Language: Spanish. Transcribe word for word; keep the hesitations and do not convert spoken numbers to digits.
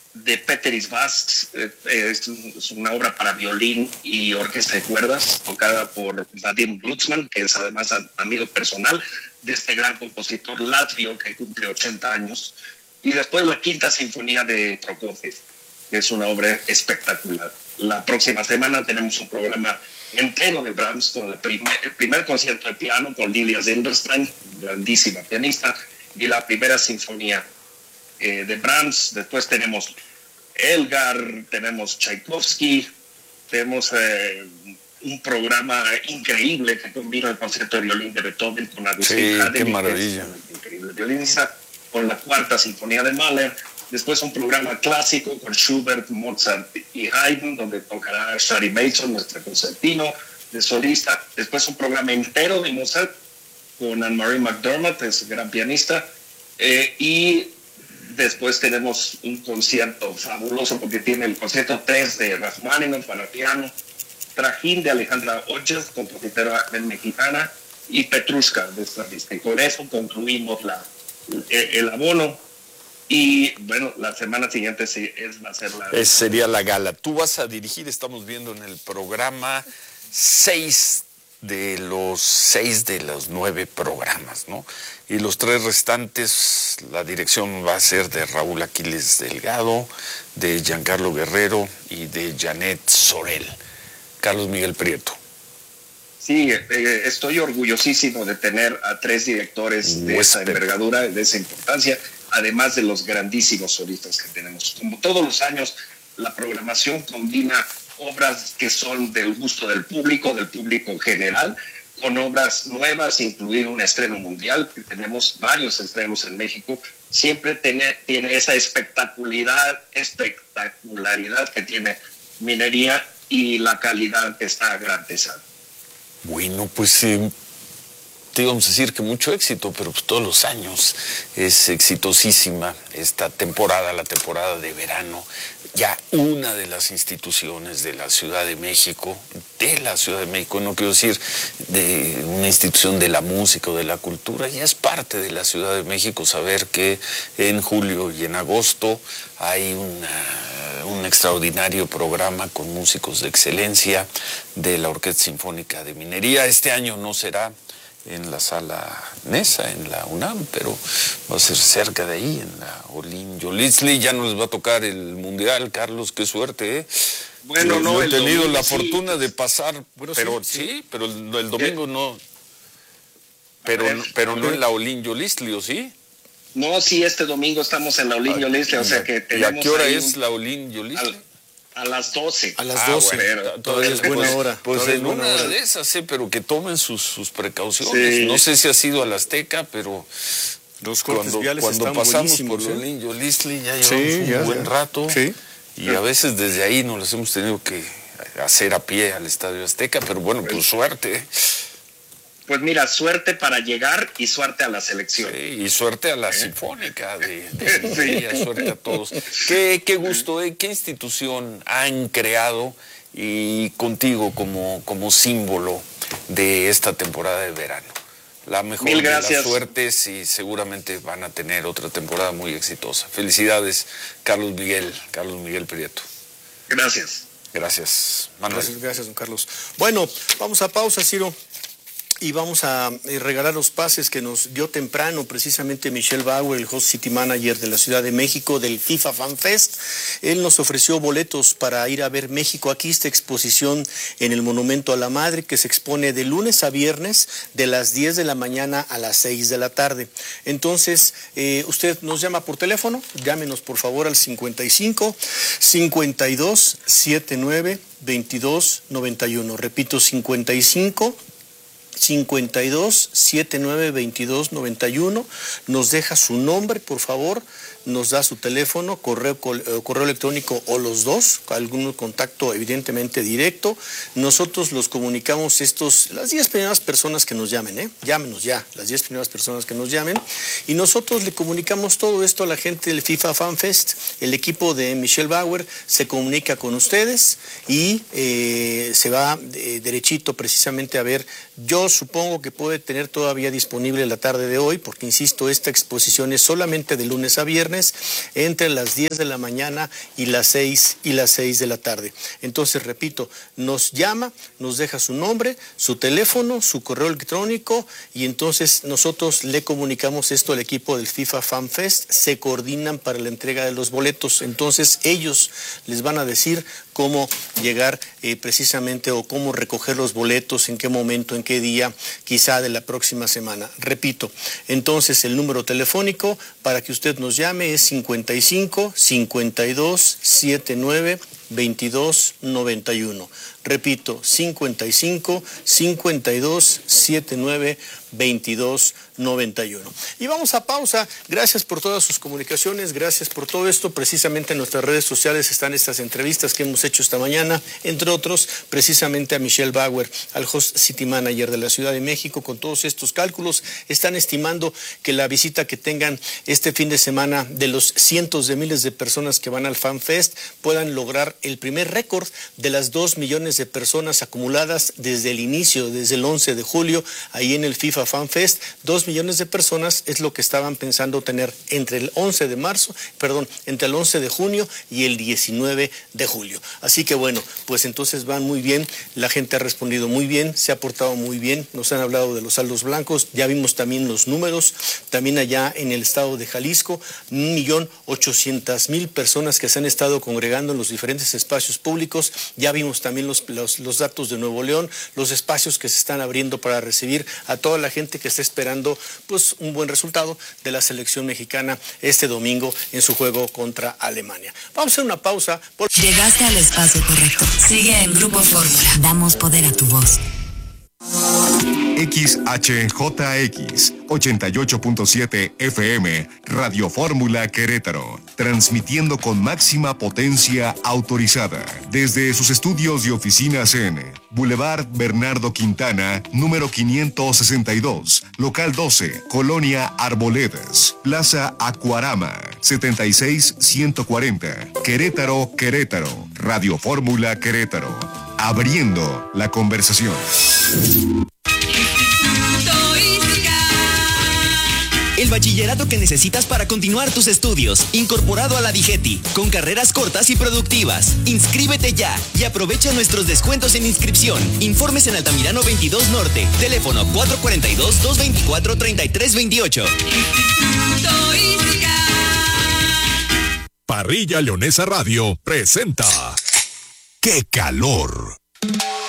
de Peter Isvast, eh, es, es una obra para violín y orquesta de cuerdas, tocada por Vadim Glucksmann, que es además amigo personal de este gran compositor latvio que cumple ochenta años. Y después la Quinta Sinfonía de Prokofiev, que es una obra espectacular. La próxima semana tenemos un programa entero de Brahms con el primer, el primer concierto de piano con Lilia Zilberstein, grandísima pianista, y la primera sinfonía eh, de Brahms. Después tenemos Elgar, tenemos Tchaikovsky, tenemos eh, un programa increíble que combina el concierto de violín de Beethoven con la sí, qué maravilla, increíble violinista, con la Cuarta Sinfonía de Mahler. Después un programa clásico con Schubert, Mozart y Haydn, donde tocará Shari Mason, nuestro concertino de solista. Después un programa entero de Mozart con Anne-Marie McDermott, es gran pianista. Eh, y después tenemos un concierto fabuloso porque tiene el concierto tres de Rachmaninoff para piano, Trajín de Alejandra Hoyos, compositora mexicana, y Petrushka de Stravinsky. Y con eso concluimos la, el, el abono. Y bueno, la semana siguiente sí es, va a ser la... Es, sería la gala. Tú vas a dirigir, estamos viendo en el programa, seis de los seis de los nueve programas, ¿no? Y los tres restantes, la dirección va a ser de Raúl Aquiles Delgado, de Giancarlo Guerrero y de Janet Sorel. Carlos Miguel Prieto. Sí, eh, estoy orgullosísimo de tener a tres directores de esa envergadura, de esa importancia, además de los grandísimos solistas que tenemos. Como todos los años, la programación combina obras que son del gusto del público, del público en general, con obras nuevas, incluido un estreno mundial, que tenemos varios estrenos en México. Siempre tiene, tiene esa espectacularidad, espectacularidad que tiene Minería y la calidad que está garantizada. Bueno, pues eh, te íbamos a decir que mucho éxito, pero pues todos los años es exitosísima esta temporada, la temporada de verano. Ya una de las instituciones de la Ciudad de México, de la Ciudad de México, no quiero decir de una institución de la música o de la cultura, ya es parte de la Ciudad de México saber que en julio y en agosto hay una, un extraordinario programa con músicos de excelencia de la Orquesta Sinfónica de Minería. Este año no será en la Sala Nesa, en la UNAM, pero va a ser cerca de ahí, en la Olin Yolitzli. Ya no les va a tocar el Mundial, Carlos, qué suerte, ¿eh? Bueno, Yo, no, yo he el tenido domingo, la sí. fortuna de pasar, bueno, pero sí, sí, sí, pero el, el domingo no, pero, pero no en la Olin Yolitzli, ¿o sí? No, sí, este domingo estamos en la Olin Yolitzli, o sea que tenemos... ¿Y a qué hora es un... la Olin Yolitzli? A las doce. A las doce. Ah, bueno, todavía es buena pues, hora. Pues todavía en buena una hora. de esas, sí, pero que tomen sus, sus precauciones. Sí. No sé si ha sido al Azteca, pero Los cortes cuando, viales cuando están pasamos por buenísimos, ¿eh? Olin Yolitzli ya llevamos Sí, un ya, buen ya. rato. Sí. Y a veces desde ahí nos las hemos tenido que hacer a pie al Estadio Azteca, pero bueno, pues suerte. ¿eh? Pues mira, suerte para llegar y suerte a la selección. Sí, y suerte a la Sinfónica de, de Minería, sí. Suerte a todos. Qué, qué gusto, ¿eh? Qué institución han creado y contigo como, como símbolo de esta temporada de verano. La mejor Mil de las gracias. suertes y seguramente van a tener otra temporada muy exitosa. Felicidades, Carlos Miguel, Carlos Miguel Prieto. Gracias. Gracias, Manuel. Gracias, gracias, don Carlos. Bueno, vamos a pausa, Ciro. Y vamos a regalar los pases que nos dio temprano precisamente Michelle Bauer, el host city manager de la Ciudad de México del FIFA Fan Fest. Él nos ofreció boletos para ir a ver México. Aquí esta exposición en el Monumento a la Madre que se expone de lunes a viernes de las diez de la mañana a las seis de la tarde. Entonces, eh, usted nos llama por teléfono, llámenos por favor al cincuenta y cinco, cincuenta y dos, setenta y nueve, veintidós, noventa y uno. Repito, cincuenta y cinco, cincuenta y dos, setenta y nueve, veintidós, noventa y uno. Nos deja su nombre, por favor, nos da su teléfono, correo, correo electrónico o los dos, algún contacto evidentemente directo. Nosotros los comunicamos estos, las diez primeras personas que nos llamen, ¿eh? Llámenos ya, las diez primeras personas que nos llamen. Y nosotros le comunicamos todo esto a la gente del FIFA Fan Fest. El equipo de Michelle Bauer se comunica con ustedes y eh, se va eh, derechito precisamente a ver. Yo supongo que puede tener todavía disponible la tarde de hoy, porque insisto, esta exposición es solamente de lunes a viernes. viernes entre las diez de la mañana y las seis y las seis de la tarde. Entonces, repito, nos llama, nos deja su nombre, su teléfono, su correo electrónico y entonces nosotros le comunicamos esto al equipo del FIFA Fan Fest, se coordinan para la entrega de los boletos. Entonces, ellos les van a decir cómo llegar eh, precisamente o cómo recoger los boletos, en qué momento, en qué día, quizá de la próxima semana. Repito, entonces el número telefónico para que usted nos llame es cincuenta y cinco, cincuenta y dos, setenta y nueve, veintidós, noventa y uno. Repito, cincuenta y cinco, cincuenta y dos, setenta y nueve, veintidós, noventa y uno. Y vamos a pausa. Gracias por todas sus comunicaciones, gracias por todo esto. Precisamente en nuestras redes sociales están estas entrevistas que hemos hecho esta mañana, entre otros, precisamente a Michelle Bauer, al host City Manager de la Ciudad de México. Con todos estos cálculos, están estimando que la visita que tengan este fin de semana de los cientos de miles de personas que van al Fan Fest puedan lograr el primer récord de las dos millones de personas acumuladas desde el inicio, desde el once de julio, ahí en el FIFA Fan Fest. Dos millones de personas es lo que estaban pensando tener entre el once de marzo, perdón, entre el once de junio y el diecinueve de julio. Así que bueno, pues entonces van muy bien, la gente ha respondido muy bien, se ha portado muy bien, nos han hablado de los saldos blancos, ya vimos también los números, también allá en el estado de Jalisco, un millón ochocientas mil personas que se han estado congregando en los diferentes espacios públicos, ya vimos también los, los, los datos de Nuevo León, los espacios que se están abriendo para recibir a toda la gente que está esperando pues un buen resultado de la selección mexicana este domingo en su juego contra Alemania. Vamos a hacer una pausa. Por... Llegaste al espacio correcto. Sigue en Grupo Fórmula. Damos poder a tu voz. X H J X ochenta y ocho punto siete F M Radio Fórmula Querétaro, transmitiendo con máxima potencia autorizada desde sus estudios y oficinas en Boulevard Bernardo Quintana, número quinientos sesenta y dos, local doce, Colonia Arboledas, Plaza Acuarama, setenta y seis ciento cuarenta, Querétaro, Querétaro. Radio Fórmula Querétaro, abriendo la conversación. El bachillerato que necesitas para continuar tus estudios, incorporado a la DIGETI, con carreras cortas y productivas. Inscríbete ya y aprovecha nuestros descuentos en inscripción. Informes en Altamirano veintidós Norte, teléfono cuatro cuatro dos, dos dos cuatro, tres tres dos ocho. Parrilla Leonesa Radio presenta ¡Qué calor!